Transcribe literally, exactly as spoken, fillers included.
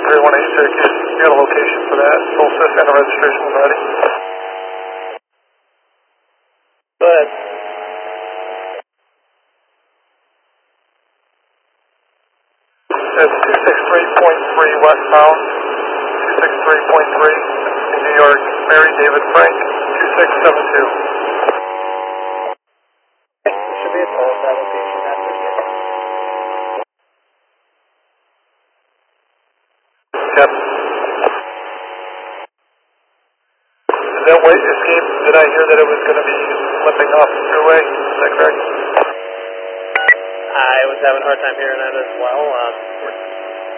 three one eight Syracuse. You got a location for that. Solstice and a registration when ready. Go ahead. It's two six three point three westbound, two six three point three in New York, Mary David Frank, two six seven two. There should be a toll at that location after this. Yep. Did that white escape, did I hear that it was going to be limping off the thruway? Is that correct? I was having a hard time hearing that as well. Um,